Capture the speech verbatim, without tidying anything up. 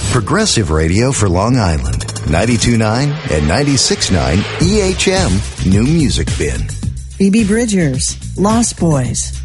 Progressive Radio for Long Island. ninety-two point nine and ninety-six point nine E H M New Music Bin. Phoebe Bridgers, Lost Boys.